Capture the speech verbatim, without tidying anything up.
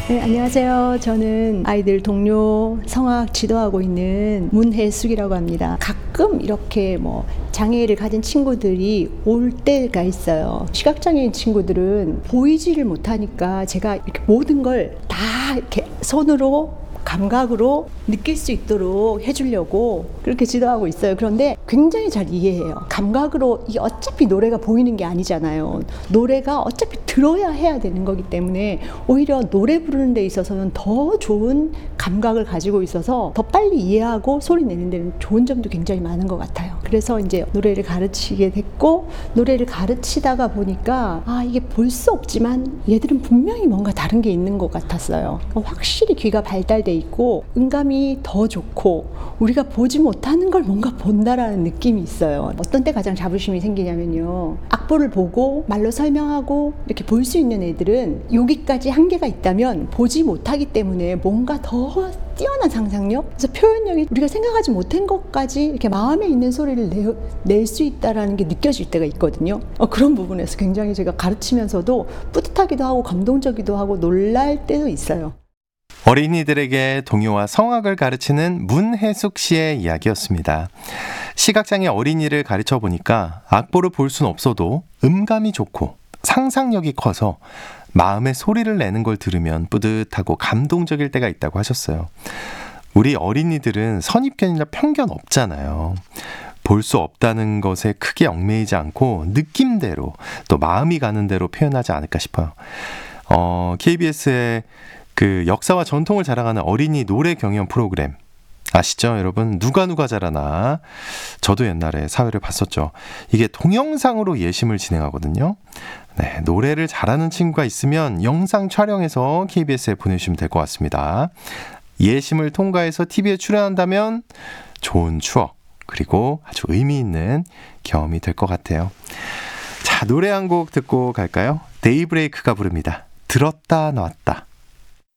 네, 안녕하세요. 저는 아이들 동료 성악 지도하고 있는 문혜숙이라고 합니다. 가끔 이렇게 뭐 장애를 가진 친구들이 올 때가 있어요. 시각장애인 친구들은 보이지를 못하니까 제가 이렇게 모든 걸 다 이렇게 손으로 감각으로 느낄 수 있도록 해주려고 그렇게 지도하고 있어요. 그런데 굉장히 잘 이해해요. 감각으로, 이 어차피 노래가 보이는 게 아니잖아요. 노래가 어차피 들어야 해야 되는 거기 때문에 오히려 노래 부르는 데 있어서는 더 좋은 감각을 가지고 있어서 더 빨리 이해하고 소리 내는 데는 좋은 점도 굉장히 많은 것 같아요. 그래서 이제 노래를 가르치게 됐고, 노래를 가르치다가 보니까 아, 이게 볼 수 없지만 얘들은 분명히 뭔가 다른 게 있는 것 같았어요. 확실히 귀가 발달돼 있고 음감이 더 좋고 우리가 보지 못하는 걸 뭔가 본다라는 느낌이 있어요. 어떤 때 가장 자부심이 생기냐면요, 악보를 보고 말로 설명하고 이렇게 볼 수 있는 애들은 여기까지 한계가 있다면 보지 못하기 때문에 뭔가 더 뛰어난 상상력, 그래서 표현력이 우리가 생각하지 못한 것까지 이렇게 마음에 있는 소리를 낼 수 있다라는 게 느껴질 때가 있거든요. 어, 그런 부분에서 굉장히 제가 가르치면서도 뿌듯하기도 하고 감동적이기도 하고 놀랄 때도 있어요. 어린이들에게 동요와 성악을 가르치는 문혜숙 씨의 이야기였습니다. 시각장애 어린이를 가르쳐 보니까 악보를 볼 수는 없어도 음감이 좋고 상상력이 커서 마음의 소리를 내는 걸 들으면 뿌듯하고 감동적일 때가 있다고 하셨어요. 우리 어린이들은 선입견이나 편견 없잖아요. 볼 수 없다는 것에 크게 얽매이지 않고 느낌대로 또 마음이 가는 대로 표현하지 않을까 싶어요. 어, 케이비에스의 그 역사와 전통을 자랑하는 어린이 노래 경연 프로그램 아시죠, 여러분? 누가 누가 잘하나. 저도 옛날에 사회를 봤었죠. 이게 동영상으로 예심을 진행하거든요. 네, 노래를 잘하는 친구가 있으면 영상 촬영해서 케이비에스에 보내주시면 될 것 같습니다. 예심을 통과해서 티비에 출연한다면 좋은 추억, 그리고 아주 의미 있는 경험이 될 것 같아요. 자, 노래 한 곡 듣고 갈까요? 데이브레이크가 부릅니다. 들었다 놨다.